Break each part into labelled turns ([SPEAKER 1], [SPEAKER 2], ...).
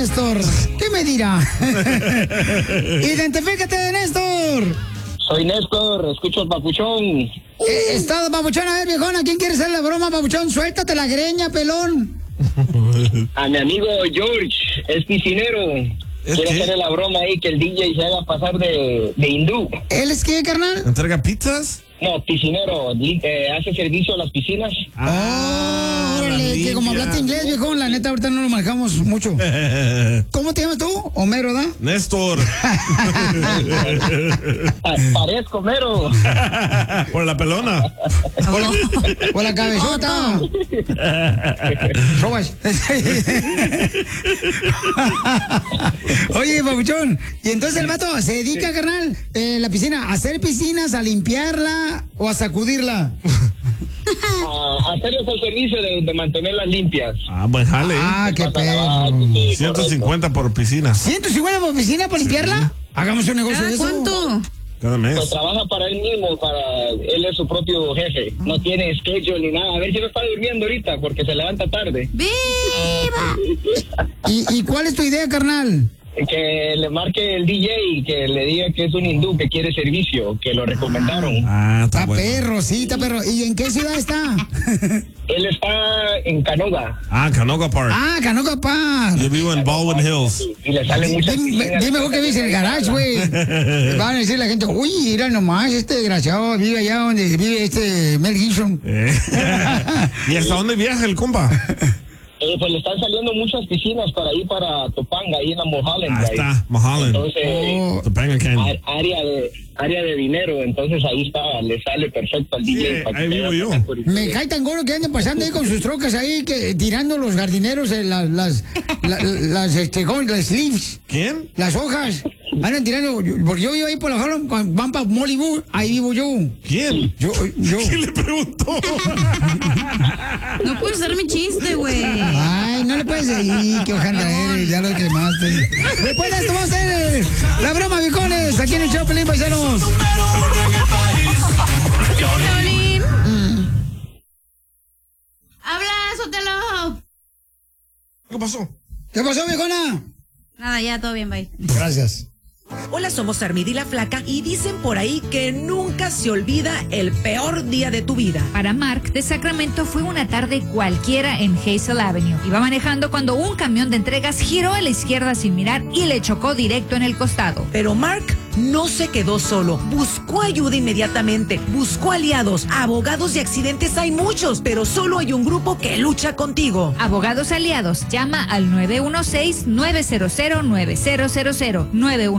[SPEAKER 1] Néstor. ¿Qué me dirá? Identifícate, Néstor.
[SPEAKER 2] Soy Néstor, escucho el papuchón.
[SPEAKER 1] Estado papuchón, a ver, viejona, ¿quién quiere hacer la broma, papuchón? Suéltate la greña, pelón.
[SPEAKER 2] A mi amigo George, es piscinero. Quiere hacerle la broma ahí que el DJ se haga pasar de hindú.
[SPEAKER 1] ¿Él es qué, carnal?
[SPEAKER 3] ¿Entrega pizzas?
[SPEAKER 2] No, piscinero, hace servicio a las piscinas.
[SPEAKER 1] Órale, que como hablaste inglés, viejo, la neta ahorita no lo manejamos mucho. ¿Cómo te llamas tú? Homero, ¿da?
[SPEAKER 3] Néstor.
[SPEAKER 2] Parezco Homero.
[SPEAKER 3] Por la pelona.
[SPEAKER 1] Por la cabezota. Robas. Oye, papuchón, y entonces el vato se dedica, carnal, la piscina, a hacer piscinas, a limpiarla o a sacudirla.
[SPEAKER 2] A hacerles el servicio de mantenerlas limpias.
[SPEAKER 3] Buen jale.
[SPEAKER 1] Qué pedo.
[SPEAKER 3] 150 por piscina.
[SPEAKER 1] ¿150 por piscina por limpiarla? Hagamos un negocio de eso.
[SPEAKER 4] ¿Cuánto?
[SPEAKER 3] Cada mes.
[SPEAKER 2] Pues trabaja para él mismo, él es su propio jefe. No tiene schedule ni nada. A ver si no está durmiendo ahorita porque se levanta tarde.
[SPEAKER 4] ¡Viva!
[SPEAKER 1] ¿Y cuál es tu idea, carnal?
[SPEAKER 2] Que le marque el DJ y que le diga que es un hindú que quiere servicio, que lo recomendaron.
[SPEAKER 1] Está bueno. Perro, sí, está perro. ¿Y en qué ciudad está?
[SPEAKER 2] Él está en Canoga.
[SPEAKER 3] Canoga Park.
[SPEAKER 1] Canoga Park.
[SPEAKER 3] Yo vivo en Baldwin Hills.
[SPEAKER 2] Y le sale muchas...
[SPEAKER 1] Dime mejor que vives en el garage, güey. Van a decir la gente, uy, mira nomás, este desgraciado vive allá donde vive Mel Gibson.
[SPEAKER 3] ¿Y hasta dónde viaja el compa?
[SPEAKER 2] Pues le están saliendo muchas piscinas para ir para Topanga, ahí en la Mulholland.
[SPEAKER 3] Está, Mulholland.
[SPEAKER 2] Entonces,
[SPEAKER 3] Topanga Canyon.
[SPEAKER 2] área de dinero, entonces ahí está, le sale perfecto al DJ.
[SPEAKER 3] Ahí vivo yo.
[SPEAKER 1] Me cae tan gordo que andan pasando ahí con sus trocas ahí, tirando los jardineros las leaves.
[SPEAKER 3] ¿Quién?
[SPEAKER 1] Las hojas. Andan tirando, porque yo vivo ahí por la Harlem, van para Mollywood, ahí vivo yo.
[SPEAKER 3] ¿Quién?
[SPEAKER 1] Yo.
[SPEAKER 3] ¿Quién le preguntó?
[SPEAKER 4] No puedes hacer mi chiste, güey.
[SPEAKER 1] Ay, no le puedes decir que hojandra eres, ya lo quemaste. Después de esto vamos a hacer la broma, bicones, aquí en el show Pelín, paisanos.
[SPEAKER 4] Violín. Habla, Sotelo.
[SPEAKER 3] ¿Qué pasó?
[SPEAKER 1] ¿Qué pasó, viejona?
[SPEAKER 4] Nada, ya, todo bien, bye.
[SPEAKER 1] Gracias.
[SPEAKER 5] Hola, somos Armida y la Flaca y dicen por ahí que nunca se olvida el peor día de tu vida.
[SPEAKER 6] Para Mark, de Sacramento fue una tarde cualquiera en Hazel Avenue. Iba manejando cuando un camión de entregas giró a la izquierda sin mirar y le chocó directo en el costado.
[SPEAKER 5] Pero Mark no se quedó solo. Buscó ayuda inmediatamente. Buscó aliados. Abogados de accidentes hay muchos, pero solo hay un grupo que lucha contigo.
[SPEAKER 6] Abogados aliados. Llama al 916-900-9000.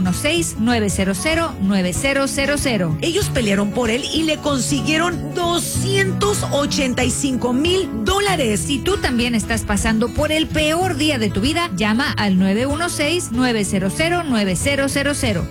[SPEAKER 6] 916-900-9000.
[SPEAKER 5] Ellos pelearon por él y le consiguieron $285,000.
[SPEAKER 6] Si tú también estás pasando por el peor día de tu vida, llama al 916-900-9000.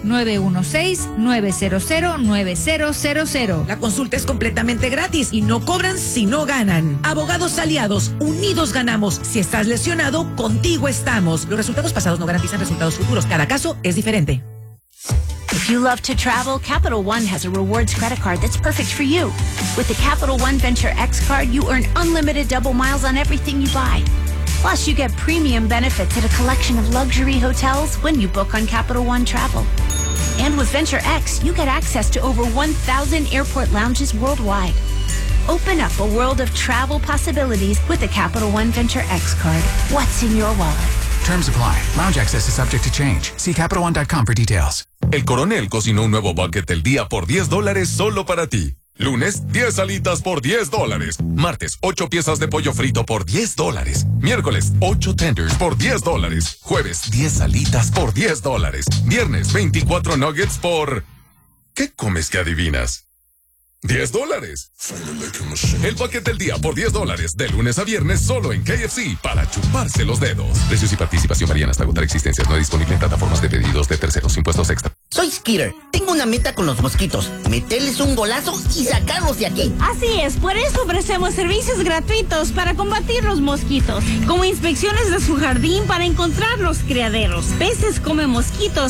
[SPEAKER 6] 916-900-9000.
[SPEAKER 5] La consulta es completamente gratis y no cobran si no ganan. Abogados aliados, unidos ganamos. Si estás lesionado, contigo estamos. Los resultados pasados no garantizan resultados futuros. Cada caso es diferente.
[SPEAKER 7] If you love to travel, Capital One has a rewards credit card that's perfect for you. With the Capital One Venture X card, you earn unlimited double miles on everything you buy. Plus, you get premium benefits at a collection of luxury hotels when you book on Capital One Travel. And with Venture X, you get access to over 1,000 airport lounges worldwide. Open up a world of travel possibilities with the Capital One Venture X card. What's in your wallet?
[SPEAKER 8] Terms apply. Lounge access is subject to change. See CapitalOne.com for details.
[SPEAKER 9] El Coronel cocinó un nuevo bucket del día por $10 solo para ti. Lunes, 10 alitas por $10. Martes, 8 piezas de pollo frito por $10. Miércoles, 8 tenders por $10. Jueves, 10 alitas por $10. Viernes, 24 nuggets por... ¿Qué comes que adivinas? $10. El paquete del día por $10. De lunes a viernes solo en KFC para chuparse los dedos. Precios y participación varían hasta agotar existencias. No disponible en plataformas de pedidos de terceros. Impuestos extra.
[SPEAKER 10] Soy Skeeter. Tengo una meta con los mosquitos. Meterles un golazo y sacarlos de aquí.
[SPEAKER 11] Así es, por eso ofrecemos servicios gratuitos para combatir los mosquitos, como inspecciones de su jardín para encontrar los criaderos. Peces comen mosquitos